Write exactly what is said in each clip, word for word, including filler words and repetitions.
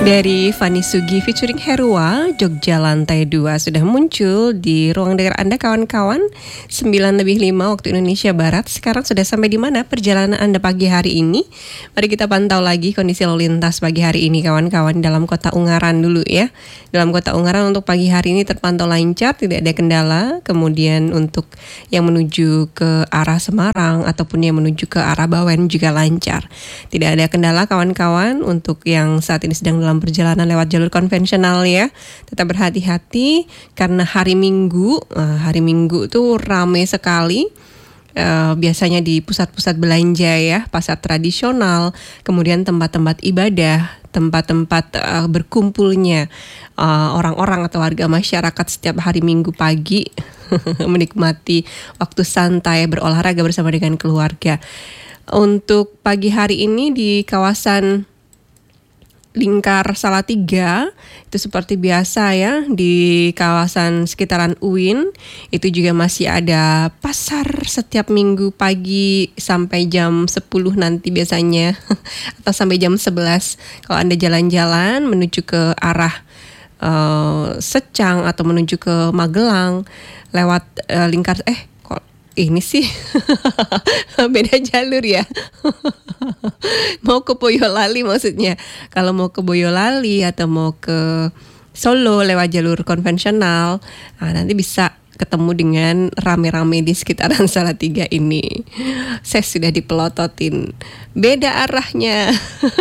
Dari Fani Sugi featuring Herua, Jogja Lantai dua sudah muncul di ruang dengar Anda kawan-kawan. Sembilan lebih lima waktu Indonesia Barat. Sekarang sudah sampai di mana perjalanan Anda pagi hari ini? Mari kita pantau lagi kondisi lalu lintas pagi hari ini kawan-kawan dalam kota Ungaran dulu ya. Dalam kota Ungaran untuk pagi hari ini terpantau lancar, tidak ada kendala. Kemudian untuk yang menuju ke arah Semarang ataupun yang menuju ke arah Bawen juga lancar. Tidak ada kendala kawan-kawan untuk yang saat ini sedang dalam perjalanan lewat jalur konvensional ya. Tetap berhati-hati karena hari Minggu, hari Minggu tuh ramai sekali. Uh, biasanya di pusat-pusat belanja ya, pasar tradisional, kemudian tempat-tempat ibadah, tempat-tempat uh, berkumpulnya uh, orang-orang atau warga masyarakat setiap hari Minggu pagi menikmati waktu santai berolahraga bersama dengan keluarga. Untuk pagi hari ini di kawasan Lingkar Salatiga itu seperti biasa ya, di kawasan sekitaran U I N itu juga masih ada pasar setiap minggu pagi sampai jam sepuluh nanti biasanya atau sampai jam sebelas kalau Anda jalan-jalan menuju ke arah uh, Secang atau menuju ke Magelang lewat uh, Lingkar eh ini sih beda jalur ya. Mau ke Boyolali maksudnya. Kalau mau ke Boyolali atau mau ke Solo lewat jalur konvensional, nah nanti bisa ketemu dengan rame-rame di sekitaran Salatiga ini. Saya sudah dipelototin. Beda arahnya.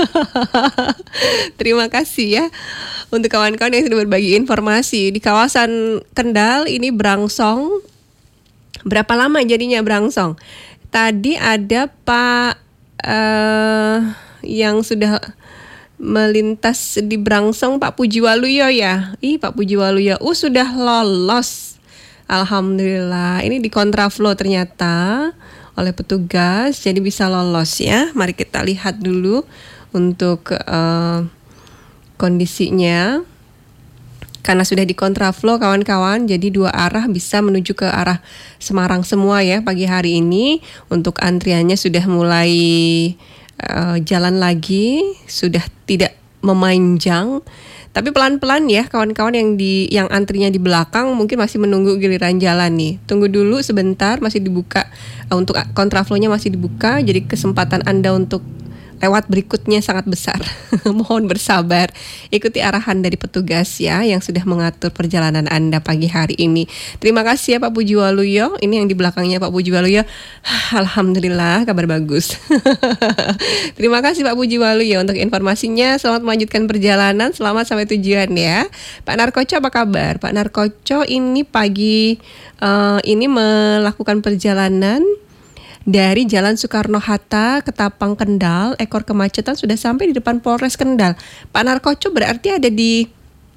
Terima kasih ya untuk kawan-kawan yang sudah berbagi informasi. Di kawasan Kendal ini berangsong. Berapa lama jadinya berangsong? Tadi ada Pak uh, yang sudah melintas di Brangsong, Pak Pujiwaluyo ya. Ih, Pak Pujiwaluyo, uh sudah lolos. Alhamdulillah. Ini di kontraflow ternyata oleh petugas, jadi bisa lolos ya. Mari kita lihat dulu untuk uh, kondisinya. Karena sudah di kontraflow kawan-kawan, jadi dua arah bisa menuju ke arah Semarang semua ya pagi hari ini. Untuk antriannya sudah mulai uh, jalan lagi, sudah tidak memanjang. Tapi pelan-pelan ya kawan-kawan yang di yang antrinya di belakang mungkin masih menunggu giliran jalan nih. Tunggu dulu sebentar, masih dibuka. Uh, untuk kontraflow-nya masih dibuka, jadi kesempatan Anda untuk lewat berikutnya sangat besar. Mohon bersabar. Ikuti arahan dari petugas ya yang sudah mengatur perjalanan Anda pagi hari ini. Terima kasih ya Pak Pujiwaluyo. Ini yang di belakangnya Pak Pujiwaluyo. Alhamdulillah kabar bagus. Terima kasih Pak Pujiwaluyo untuk informasinya. Selamat melanjutkan perjalanan. Selamat sampai tujuan ya. Pak Narkoco apa kabar? Pak Narkoco ini pagi uh, ini melakukan perjalanan dari Jalan Soekarno-Hatta ke Tapang Kendal, ekor kemacetan sudah sampai di depan Polres Kendal. Pak Narkoco berarti ada di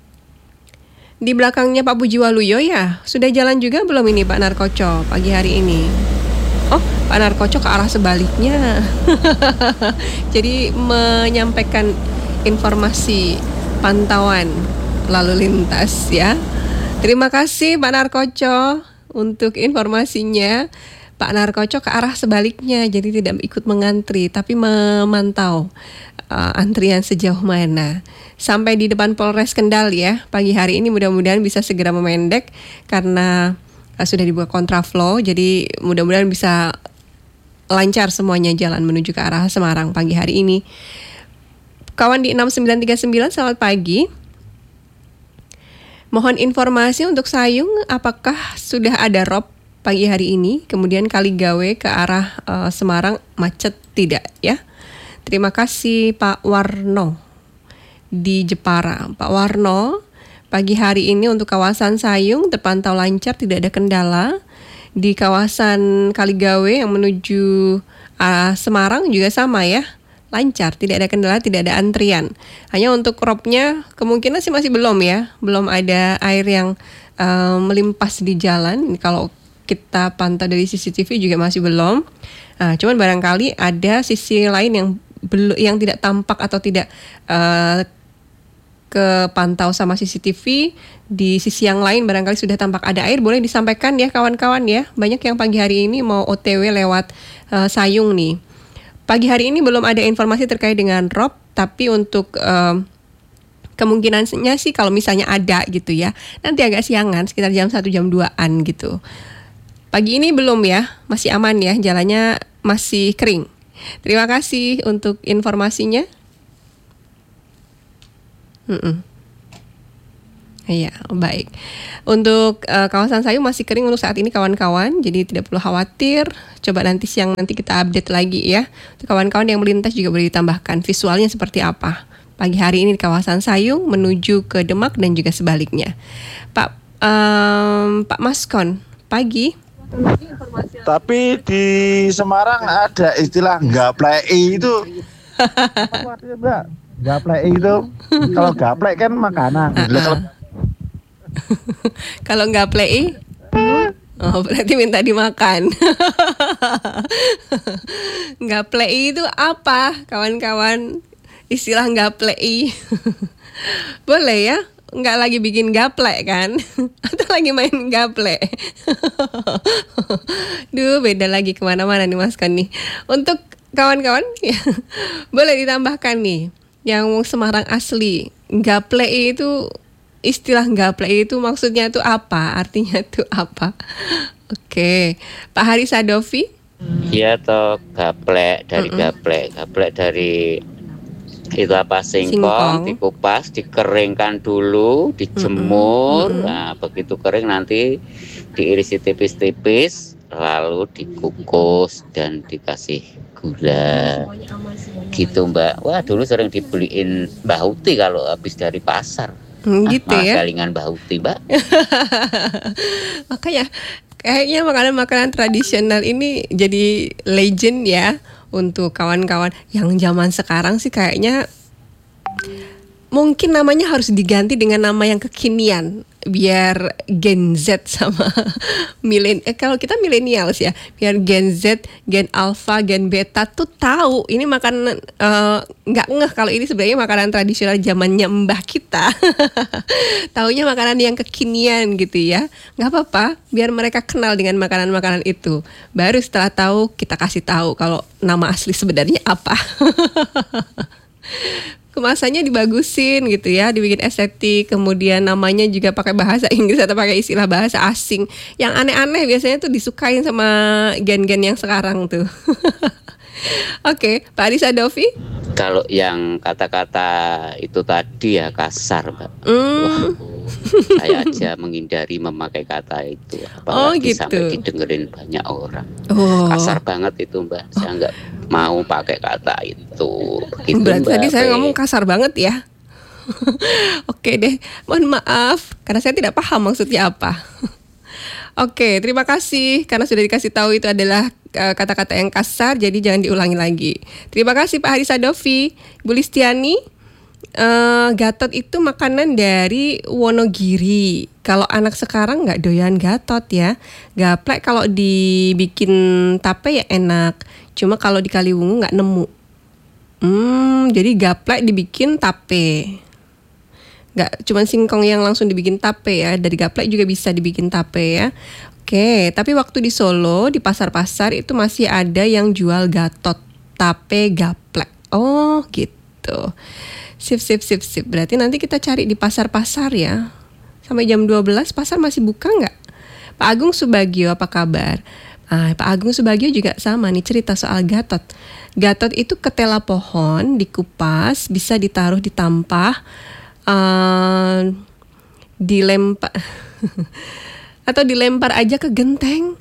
di belakangnya Pak Pujiwaluyo ya. Sudah jalan juga belum ini Pak Narkoco pagi hari ini? Oh, Pak Narkoco ke arah sebaliknya. Jadi menyampaikan informasi pantauan lalu lintas ya. Terima kasih Pak Narkoco untuk informasinya. Pak Narkoco ke arah sebaliknya, jadi tidak ikut mengantri, tapi memantau uh, antrian sejauh mana. Sampai di depan Polres Kendal ya, pagi hari ini mudah-mudahan bisa segera memendek, karena uh, sudah dibuka kontraflow, jadi mudah-mudahan bisa lancar semuanya jalan menuju ke arah Semarang pagi hari ini. Kawan di enam sembilan tiga sembilan, selamat pagi. Mohon informasi untuk Sayung, apakah sudah ada rob pagi hari ini, kemudian Kaligawe ke arah uh, Semarang macet tidak ya? Terima kasih Pak Warno di Jepara. Pak Warno, pagi hari ini untuk kawasan Sayung terpantau lancar, tidak ada kendala. Di kawasan Kaligawe yang menuju uh, Semarang juga sama ya, lancar, tidak ada kendala, tidak ada antrian. Hanya untuk robnya kemungkinan sih masih belum ya, belum ada air yang uh, melimpas di jalan. Kalau kita pantau dari C C T V juga masih belum. Nah, cuman barangkali ada sisi lain yang belum, yang tidak tampak atau tidak uh, kepantau sama C C T V. Di sisi yang lain barangkali sudah tampak ada air. Boleh disampaikan ya kawan-kawan ya. Banyak yang pagi hari ini mau O T W lewat uh, Sayung nih. Pagi hari ini belum ada informasi terkait dengan rob, tapi untuk uh, kemungkinannya sih kalau misalnya ada gitu ya, nanti agak siangan sekitar jam satu jam duaan gitu. Pagi ini belum ya, masih aman ya, jalannya masih kering. Terima kasih untuk informasinya. Mm-mm. Iya, baik. Untuk uh, kawasan Sayung masih kering untuk saat ini kawan-kawan, jadi tidak perlu khawatir. Coba nanti siang nanti kita update lagi ya. Untuk kawan-kawan yang melintas juga boleh ditambahkan visualnya seperti apa. Pagi hari ini di kawasan Sayung menuju ke Demak dan juga sebaliknya. Pak um, Pak Maskon, pagi. Tapi di Semarang ada istilah gaplek itu. Apa artinya, Mbak? Gaplek itu kalau gaplek kan makanan. Uh-uh. Kalau nggak play, oh berarti minta dimakan. Nggak play itu apa, kawan-kawan? Istilah nggak play. Boleh ya? Nggak lagi bikin gaplek kan? Atau lagi main gaplek? Duh, beda lagi kemana-mana nih Mas Kon nih. Untuk kawan-kawan, ya, boleh ditambahkan nih, yang Semarang asli, gaplek itu, istilah gaplek itu maksudnya itu apa? Artinya itu apa? Oke, Pak Hari Sadovi? Iya toh, gaplek dari Mm-mm. gaplek, gaplek dari itu apa singkong, Singkong. dikupas, dikeringkan dulu, dijemur. Mm-mm. Nah, begitu kering nanti diirisi tipis-tipis, lalu dikukus dan dikasih gula. Gitu Mbak. Wah, dulu sering dibeliin Mbak Huti kalau habis dari pasar. Hmm, gitu Ah, ya. galingan Mbak Huti, Mbak. Makanya kayaknya makanan-makanan tradisional ini jadi legend ya untuk kawan-kawan yang zaman sekarang sih kayaknya mungkin namanya harus diganti dengan nama yang kekinian biar Gen Z sama milen eh, kalau kita milenials ya, biar Gen Z, Gen Alpha, Gen Beta tuh tahu ini makanan eh, nggak ngeh kalau ini sebenarnya makanan tradisional zamannya mbah kita. Taunya makanan yang kekinian gitu ya. Nggak apa-apa, biar mereka kenal dengan makanan-makanan itu. Baru setelah tahu kita kasih tahu kalau nama asli sebenarnya apa. Kemasannya dibagusin gitu ya, dibikin estetik, kemudian namanya juga pakai bahasa Inggris atau pakai istilah bahasa asing yang aneh-aneh biasanya tuh disukain sama gen-gen yang sekarang tuh. Oke, Pak Adi Sadovi. Kalau yang kata-kata itu tadi ya kasar, Mbak. Hmm. Wah, saya aja menghindari memakai kata itu, Oh apalagi gitu. sampai didengerin banyak orang. Oh. Kasar banget itu Mbak, saya nggak mau pakai kata itu. Begitu Berarti Mbak. tadi saya Pe. ngomong kasar banget ya. Oke deh, mohon maaf karena saya tidak paham maksudnya apa. Oke, terima kasih karena sudah dikasih tahu itu adalah uh, kata-kata yang kasar, jadi jangan diulangi lagi. Terima kasih Pak Hari Sadovi. Bu Listiani, uh, gatot itu makanan dari Wonogiri. Kalau anak sekarang nggak doyan gatot ya. Gaplek kalau dibikin tape ya enak. Cuma kalau di Kaliwungu nggak nemu. Hmm, jadi gaplek dibikin tape. Nggak cuma singkong yang langsung dibikin tape ya, dari gaplek juga bisa dibikin tape ya. Oke, tapi waktu di Solo di pasar-pasar itu masih ada yang jual gatot tape gaplek. Oh gitu. Sip sip sip sip. Berarti nanti kita cari di pasar-pasar ya. Sampai jam dua belas pasar masih buka nggak? Pak Agung Subagio apa kabar? Ah, Pak Agung Subagio juga sama nih cerita soal gatot. Gatot itu ketela pohon dikupas, bisa ditaruh di tampah. Uh, dilempar atau dilempar aja ke genteng,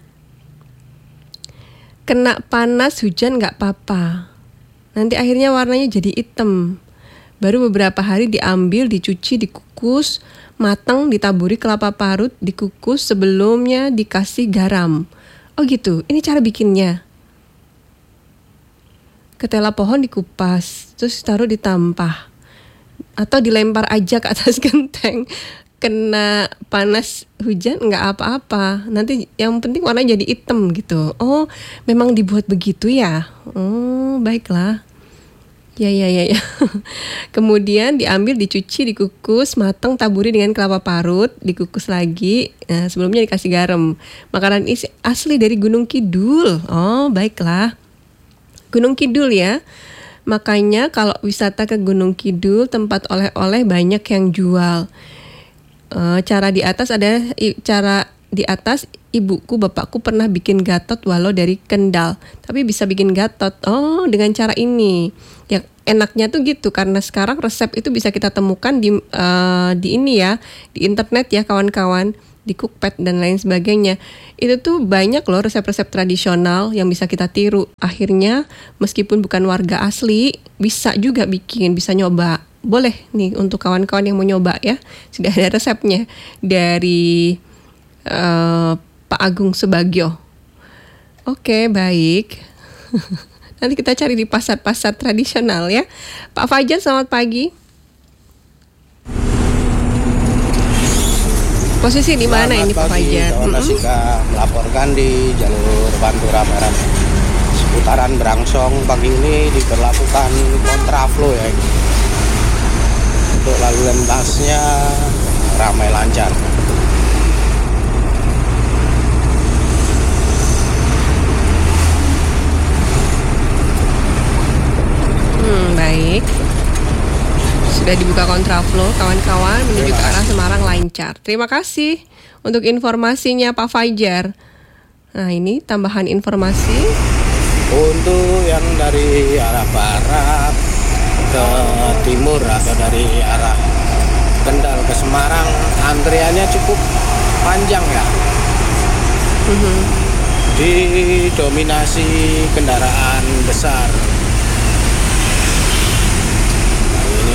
kena panas hujan nggak apa-apa, nanti akhirnya warnanya jadi hitam. Baru beberapa hari diambil, dicuci, dikukus matang, ditaburi kelapa parut, dikukus sebelumnya dikasih garam. Oh gitu, ini cara bikinnya. Ketela pohon dikupas terus taruh di tampah atau dilempar aja ke atas genteng, kena panas hujan nggak apa-apa, nanti yang penting warnanya jadi hitam gitu. Oh memang dibuat begitu ya. Oh baiklah, ya ya ya ya. Kemudian diambil, dicuci, dikukus matang, taburi dengan kelapa parut, dikukus lagi. Nah, sebelumnya dikasih garam. Makanan ini asli dari Gunung Kidul. Oh baiklah, Gunung Kidul ya. Makanya kalau wisata ke Gunung Kidul, tempat oleh-oleh banyak yang jual. Eh, cara di atas ada i- cara di atas ibuku bapakku pernah bikin gatot walau dari Kendal, tapi bisa bikin gatot. Oh, dengan cara ini. Ya enaknya tuh gitu karena sekarang resep itu bisa kita temukan di eh, di ini ya, di internet ya kawan-kawan, di Cookpad dan lain sebagainya. Itu tuh banyak loh resep-resep tradisional yang bisa kita tiru. Akhirnya meskipun bukan warga asli, bisa juga bikin, bisa nyoba. Boleh nih untuk kawan-kawan yang mau nyoba ya. Sudah ada resepnya dari eh, Pak Agung Subagio. Oke, baik. Nanti kita cari di pasar-pasar tradisional ya. Pak Fajar, selamat pagi. Posisi di mana ini Pak Fajar? Kawan Mm-mm. Asika melaporkan di jalur Pantura Merah seputaran Brangsong pagi ini diberlakukan kontraflow ya ini. Untuk lalu lintasnya ramai lancar. Hmm, baik. Sudah dibuka kontraflow, kawan-kawan menuju ke arah Semarang lancar. Terima kasih untuk informasinya Pak Fajar. Nah, ini tambahan informasi. Untuk yang dari arah barat ke timur atau dari arah Kendal ke Semarang antriannya cukup panjang ya. Mhm. Didominasi kendaraan besar. Nah, ini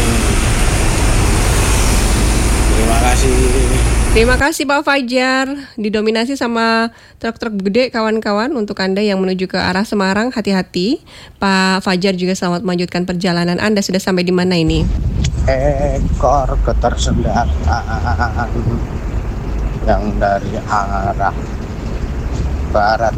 terima kasih. Terima kasih Pak Fajar. Didominasi sama truk-truk gede kawan-kawan. Untuk Anda yang menuju ke arah Semarang, hati-hati. Pak Fajar juga selamat melanjutkan perjalanan Anda. Sudah sampai di mana ini? Ekor ketersendakan yang dari arah barat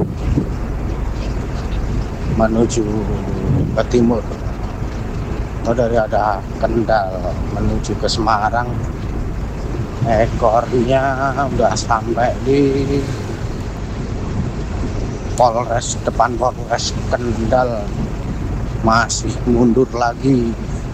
menuju ke timur atau dari ada Kendal menuju ke Semarang, ekornya udah sampai di Polres, depan Polres Kendal, masih mundur lagi.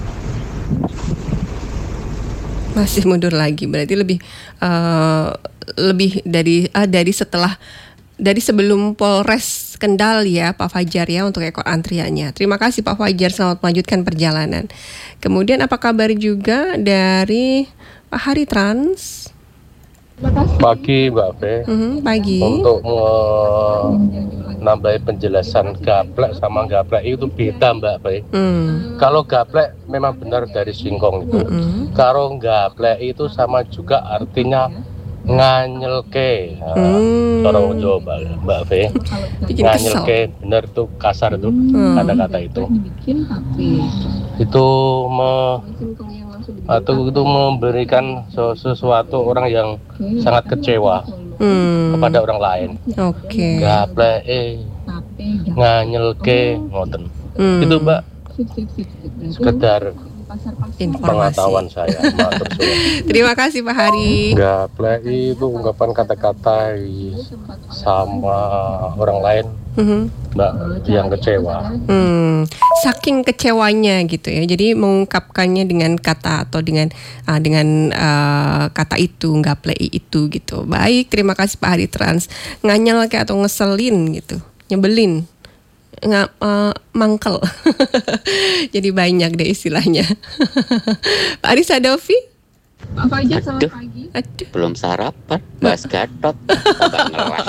Masih mundur lagi. Berarti lebih eh, lebih dari ah, dari setelah dari sebelum Polres Kendal ya Pak Fajar ya untuk ekor antriannya. Terima kasih Pak Fajar, selamat melanjutkan perjalanan. Kemudian apa kabar juga dari Pak Hari Trans? Pagi Mbak Fe, Mhm, pagi. untuk menambah penjelasan gaplek sama gaplek itu beda Mbak Fe. Hmm. Kalau gaplek memang benar dari singkong itu. Mm-mm. Kalau gaplek itu sama juga artinya nganyelke. Nah, Hmm. Orang Jawa Mbak, Mbak Fe. Bikin kesel. Nganyelke benar tuh kasar tuh Hmm. kata-kata itu. Itu me, atau itu memberikan se- sesuatu orang yang sangat kecewa Hmm. kepada orang lain. Oke. Gaplek eh nganyelke ngoten. Hmm. Itu Mbak sekedar pengetahuan Informasi. saya. Matur suwun. Terima kasih Pak Hari. Gaplek itu ungkapan kata-kata sama orang lain Mhm. Mbak yang kecewa. Hmm, saking kecewanya gitu ya. Jadi mengungkapkannya dengan kata atau dengan ah, dengan ah, kata itu, nggak play itu gitu. Baik, terima kasih Pak Hari Trans. Nganyel kayak atau ngeselin gitu, nyebelin, nggak ah, mangkel. Jadi banyak deh istilahnya. Pak Ari Sadovi. Pak Fajar, Aduh. Aduh. Belum sarapan, bahas Gatot, tambah ngeras.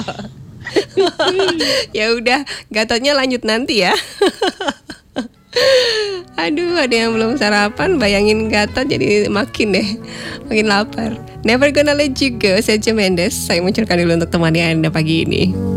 Ya udah, Gatotnya lanjut nanti ya. Aduh, ada yang belum sarapan, bayangin Gatot jadi makin deh, makin lapar. Never gonna let you go, Sergio Mendes. Saya munculkan dulu untuk temani Anda pagi ini.